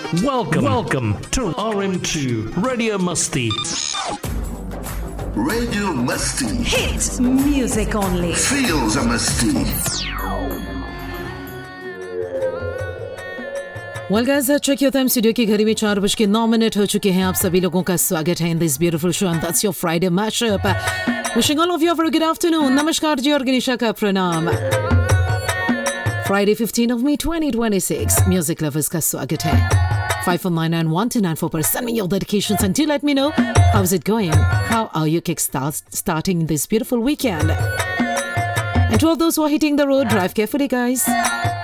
Welcome to RM2 Radio Musti. Radio Musti. Hit music only. Feels a Musti. Well guys, check your time. Studio की घड़ी में 4:09 हो चुके हैं. आप सभी लोगों का स्वागत है in this beautiful show and that's your Friday mashup. Wishing all of you a very good afternoon. नमस्कार जी और गणेशा का प्रणाम. Friday 15 of May 2026. Music lovers का स्वागत है. 5499129 पर send me your dedications and do let me know how is it going. How are you starting this beautiful weekend? And to all those who are hitting the road, drive carefully guys.